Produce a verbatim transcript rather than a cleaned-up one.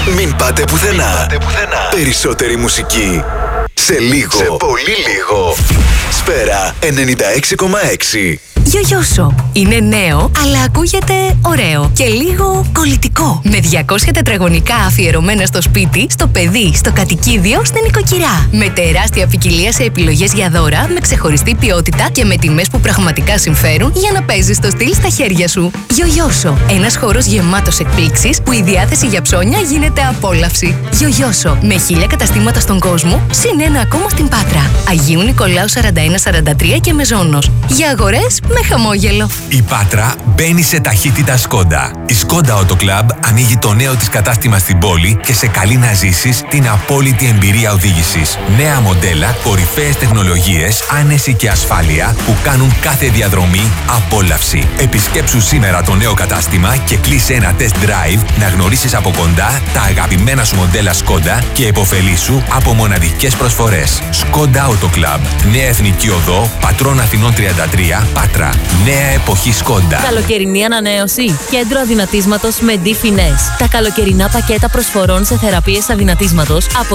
Μην πάτε πουθενά. Μην πάτε πουθενά. Περισσότερη μουσική σε λίγο. Σε πολύ λίγο. Σφαίρα ενενήντα έξι κόμμα έξι. Γιογιώσο. Είναι νέο, αλλά ακούγεται ωραίο και λίγο κολλητικό. Με διακόσια τετραγωνικά αφιερωμένα στο σπίτι, στο παιδί, στο κατοικίδιο, στην οικοκυρά. Με τεράστια ποικιλία σε επιλογές για δώρα, με ξεχωριστή ποιότητα και με τιμές που πραγματικά συμφέρουν για να παίζεις το στυλ στα χέρια σου. Γιογιώσο. Ένας χώρος γεμάτος εκπλήξεις που η διάθεση για ψώνια γίνεται απόλαυση. Γιογιώσο. Με χίλια καταστήματα στον κόσμο, συν ένα ακόμα στην Πάτρα. Αγίου Νικολάου σαράντα ένα σαράντα τρία και Μεζόνος. Για αγορές με χαμόγελο. Η Πάτρα μπαίνει σε ταχύτητα Σκόντα. Η Σκόντα Auto Club ανοίγει το νέο της κατάστημα στην πόλη και σε καλεί να ζήσεις την απόλυτη εμπειρία οδήγησης. Νέα μοντέλα, κορυφαίες τεχνολογίες, άνεση και ασφάλεια που κάνουν κάθε διαδρομή απόλαυση. Επισκέψου σήμερα το νέο κατάστημα και κλείσε ένα test drive να γνωρίσεις από κοντά τα αγαπημένα σου μοντέλα Σκόντα και επωφελήσου από μοναδικές προσφορές. Σκόντα Auto Club. Νέα Εθνική Οδό, Πατρών Αθηνών τριάντα τρία, Πάτρα. Νέα εποχή Σκόντα. Καλοκαιρινή ανανέωση. Κέντρο αδυνατίσματος με ντι Finesse. Τα καλοκαιρινά πακέτα προσφορών σε θεραπείες αδυνατίσματος από